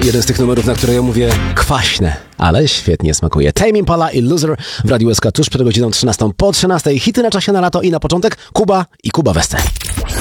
Jeden z tych numerów, na które ja mówię kwaśne, ale świetnie smakuje. Tame Impala i Loser w Radiu SK tuż przed godziną 13 po 13. Hity na czasie na lato i na początek Kuba i Kuba Weste.